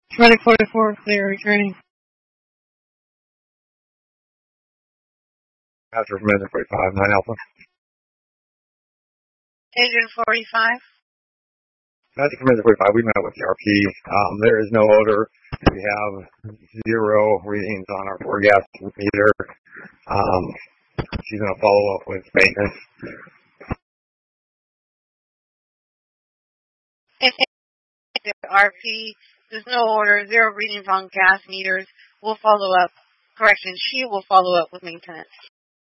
Medic 44, clear, returning. After Medic 45, 9 Alpha. Agent 45. Medic 45, we met with the RP. There is no odor. We have 0 readings on our 4 gas meter. She's going to follow up with maintenance. RP, there's no order, 0 readings on gas meters. We'll follow up. Correction, she will follow up with maintenance.